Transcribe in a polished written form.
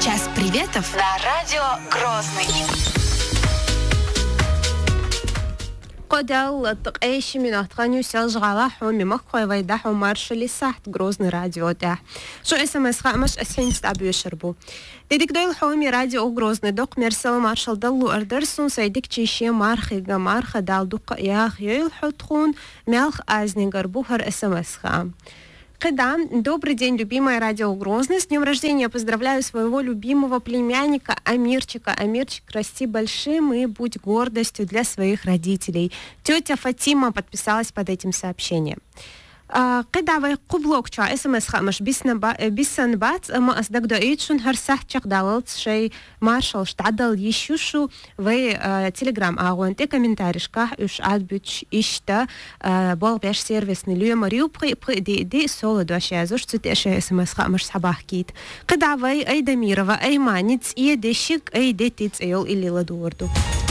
Час приветов на радио Грозный. قدال تقيش من أتغني سالجغلاح وممخوي ويدح ومارشلي ساحت Грозный радио ده شو اسم اسخاء مش اسحين تتعبوا يشربوا ديك دويل حومي راديو Грозный دوق مرسل مارشال دلو أردرسون سيدك تشيشي مارخيغا مارخ دال دوق ياخ يويل حطخون ملخ آزنينغر بوهر اسم اسخاء Кыдам, добрый день, любимое радио Грозный. С днем рождения поздравляю своего любимого племянника Амирчика. Амирчик, расти большим и будь гордостью для своих родителей. Тетя Фатима подписалась под этим сообщением. قدعوي قبلوك شو SMS خامش بيسنبات ما أصدق دقيت شون هرسح شق دالت شيء مارشال شتعدل يشوشو في تليجرام أغوان تي كومنتاريش كاه إيش عاد بيتش إشتا بول بيش سيرفيس نليو مريو بقي دي سولو دوشي عزوش تسوتي أشياء SMS خامش صباح كيت قدعوي أي دميرة أي مانيتس إيه ديشيك أي دي تيتس أيول إلي لدوردو